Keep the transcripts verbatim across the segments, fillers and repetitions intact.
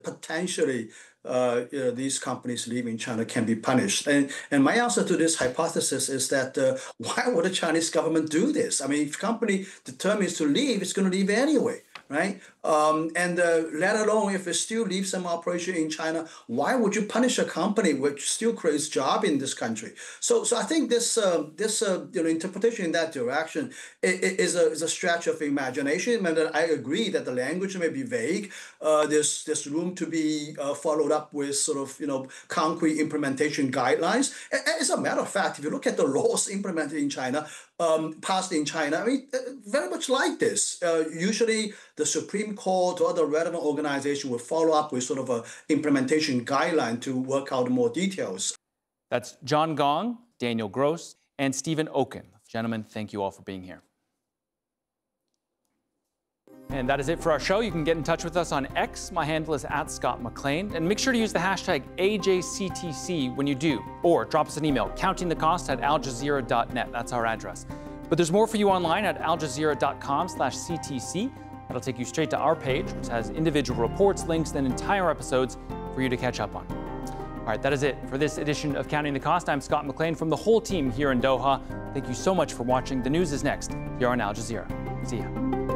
potentially uh, you know, these companies leaving China can be punished. And, and my answer to this hypothesis is that uh, why would the Chinese government do this? I mean, if a company determines to leave, it's going to leave anyway, right? Um, and uh, let alone if it still leaves some operation in China, why would you punish a company which still creates jobs in this country? So, so I think this uh, this uh, you know interpretation in that direction is a is a stretch of imagination. And I agree that the language may be vague. Uh, there's there's room to be uh, followed up with sort of you know concrete implementation guidelines. As a matter of fact, if you look at the laws implemented in China, um, passed in China, I mean, very much like this. Uh, usually, the Supreme Court or other relevant organization will follow up with sort of a implementation guideline to work out more details. That's John Gong, Daniel Gross, and Stephen Okun. Gentlemen, thank you all for being here. And that is it for our show. You can get in touch with us on X. My handle is at Scott McLean. And make sure to use the hashtag A J C T C when you do. Or drop us an email, counting the cost at al jazeera dot net. That's our address. But there's more for you online at al jazeera dot com slash C T C. That'll take you straight to our page, which has individual reports, links, and entire episodes for you to catch up on. All right, that is it for this edition of Counting the Cost. I'm Scott McLean from the whole team here in Doha. Thank you so much for watching. The news is next here on Al Jazeera. See ya.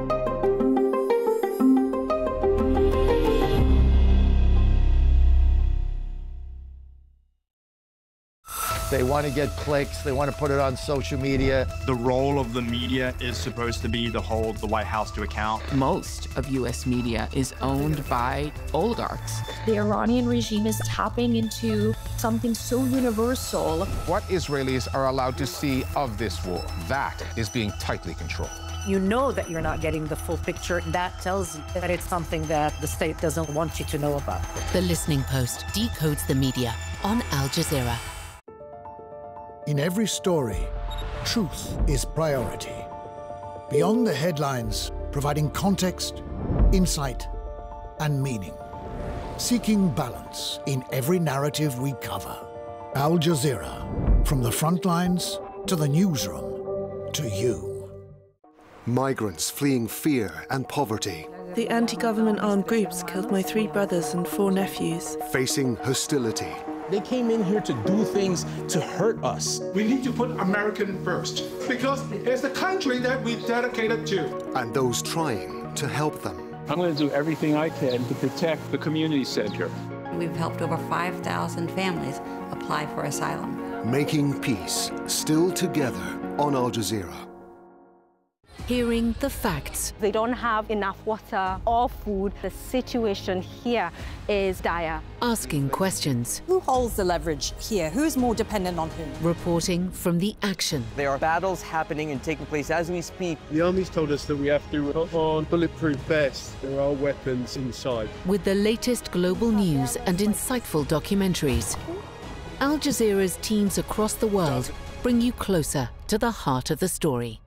They want to get clicks. They want to put it on social media. The role of the media is supposed to be to hold the White House to account. Most of U S media is owned by oligarchs. The Iranian regime is tapping into something so universal. What Israelis are allowed to see of this war, that is being tightly controlled. You know that you're not getting the full picture. That tells you that it's something that the state doesn't want you to know about. The Listening Post decodes the media on Al Jazeera. In every story, truth is priority. Beyond the headlines, providing context, insight, and meaning. Seeking balance in every narrative we cover. Al Jazeera, from the front lines to the newsroom, to you. Migrants fleeing fear and poverty. The anti-government armed groups killed my three brothers and four nephews. Facing hostility. They came in here to do things to hurt us. We need to put American first, because it's the country that we dedicated to. And those trying to help them. I'm going to do everything I can to protect the community center. We've helped over five thousand families apply for asylum. Making peace, still together on Al Jazeera. Hearing the facts. They don't have enough water or food. The situation here is dire. Asking questions. Who holds the leverage here? Who's more dependent on whom? Reporting from the action. There are battles happening and taking place as we speak. The army's told us that we have to put on bulletproof vests. There are weapons inside. With the latest global news and insightful documentaries, Al Jazeera's teams across the world bring you closer to the heart of the story.